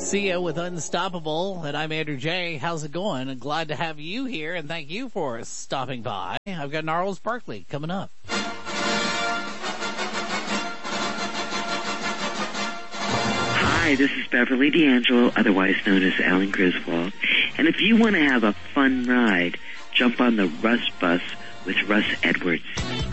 Garcia with Unstoppable, and I'm Andrew J. How's it going? And glad to have you here, and thank you for stopping by. I've got Gnarls Barkley coming up. Hi, this is Beverly D'Angelo, otherwise known as Alan Griswold. And if you want to have a fun ride, jump on the Russ Bus with Russ Edwards.